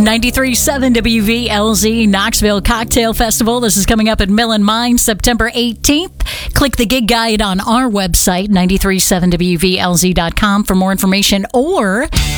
93.7 WVLZ Knoxville Cocktail Festival. This is coming up at Mill & Mine, September 18th. Click the gig guide on our website, 937WVLZ.com, for more information, or